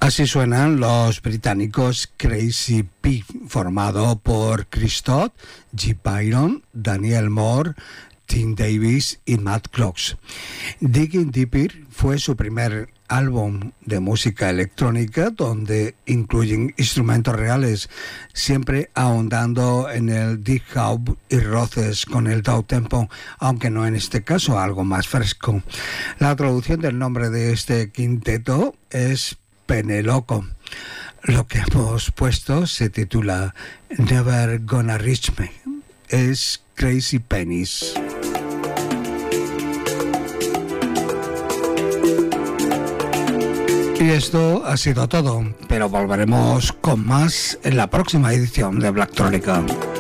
Así suenan los británicos Crazy P, formado por Chris Todd, G. Byron, Daniel Moore, Tim Davis y Matt Clocks. Digging Deeper fue su primer álbum de música electrónica donde incluyen instrumentos reales, siempre ahondando en el deep house y roces con el downtempo, aunque no en este caso, algo más fresco. La traducción del nombre de este quinteto es Peneloco. Lo que hemos puesto se titula Never Gonna Reach Me. Es Crazy Pennies. Y esto ha sido todo, pero volveremos con más en la próxima edición de Blacktronica.